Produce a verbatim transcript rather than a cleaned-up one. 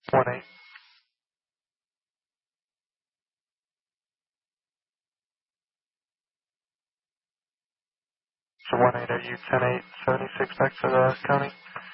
one eight. So one eight, are you ten eight seventy-six back to the county?